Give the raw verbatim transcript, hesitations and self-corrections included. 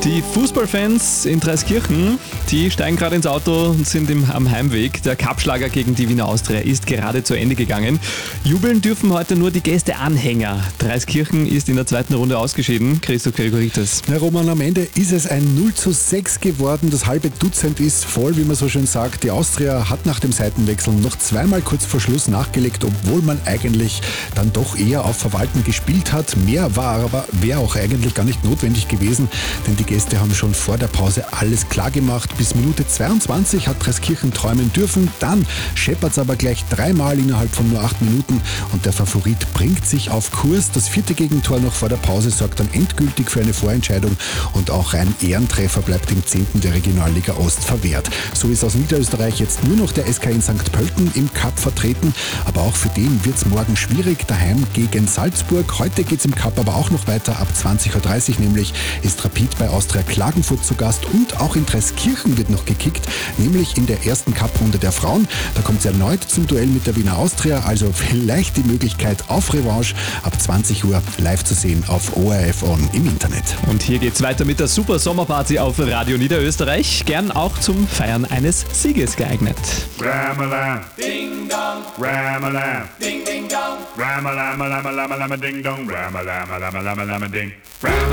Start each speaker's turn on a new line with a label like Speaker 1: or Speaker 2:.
Speaker 1: Die Fußballfans in Dreiskirchen, die steigen gerade ins Auto und sind im, am Heimweg. Der Cupschlager gegen die Wiener Austria ist gerade zu Ende gegangen. Jubeln dürfen heute nur die Gästeanhänger. Dreiskirchen ist in der zweiten Runde ausgeschieden. Christoph Gregoritas.
Speaker 2: Na Roman, am Ende ist es ein null zu sechs geworden. Das halbe Dutzend ist voll, wie man so schön sagt. Die Austria hat nach dem Seitenwechsel noch zweimal kurz vor Schluss nachgelegt, obwohl man eigentlich dann doch eher auf Verwalten gespielt hat. Mehr war aber, wäre auch eigentlich gar nicht notwendig gewesen, denn die Gäste haben schon vor der Pause alles klar gemacht. Bis Minute zweiundzwanzig hat Dreiskirchen träumen dürfen. Dann scheppert es aber gleich dreimal innerhalb von nur acht Minuten und der Favorit bringt sich auf Kurs. Das vierte Gegentor noch vor der Pause sorgt dann endgültig für eine Vorentscheidung und auch ein Ehrentreffer bleibt dem zehnten der Regionalliga Ost verwehrt. So ist aus Niederösterreich jetzt nur noch der S K in Sankt Pölten im Cup vertreten, aber auch für den wird es morgen schwierig, daheim gegen Salzburg. Heute geht es im Cup aber auch noch weiter, ab zwanzig Uhr dreißig nämlich ist Rapid bei Austria Klagenfurt zu Gast und auch in Dreiskirchen wird noch gekickt, nämlich in der ersten Cup-Runde der Frauen. Da kommt es erneut zum Duell mit der Wiener Austria, also vielleicht die Möglichkeit auf Revanche ab zwanzig Uhr live zu sehen auf O R F On im Internet.
Speaker 1: Und hier geht's weiter mit der Super Sommerparty auf Radio Niederösterreich. Gern auch zum Feiern eines Sieges geeignet.
Speaker 3: Ram-a-lam, ding dong, ram-a-lam, ding ding dong, ram-a-lam, lam-a-lam, lam-a ding dong, ram-a-lam, lam-a-lam, lam-a ding, ram